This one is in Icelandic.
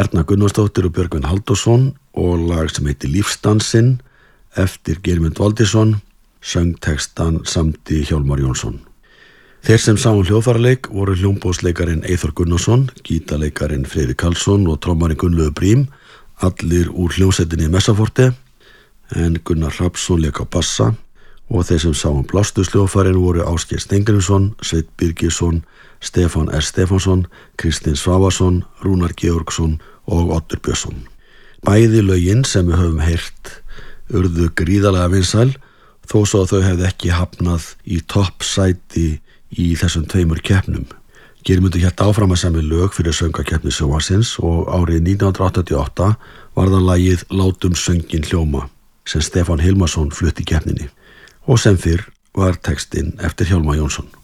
Erna Gunnarsdóttir og Björgvin Halldórsson og lag sem heitir Lífsdansinn eftir Geirmund Valdirsson, söngtextan samdi Hjálmar Jónsson. Þeir sem sáu hljóðfæraleik voru hljómborðsleikarin Eyþór Gunnarsson, gítarleikarin Friðrik Karlsson og trommarinn Gunnlaugur Brím, allir úr hljómsveitinni Messaforte, en Gunnar Hrafnsson lék á bassa og þeir sem sáu blásturshljóðfærin voru Ásgeir Steingrímsson, Sveinn Birgisson, Stefán S. Stefánsson, Kristinn Svavarsson, Rúnar Georgsson og Oddur Björnsson. Bæði lögin sem við höfum heyrt urðu gríðarlega vinsæl, þó svo að þau hefði ekki hafnað í toppsæti í þessum tveimur keppnum. Geirmundur hélt áfram að semja lög fyrir söngvakeppni sjónvarpsins og árið 1988 var það lagið Látum sönginn hljóma sem Stefán Hilmarsson flutti í keppninni og sem fyrr var textinn eftir Hjálmar Jónsson.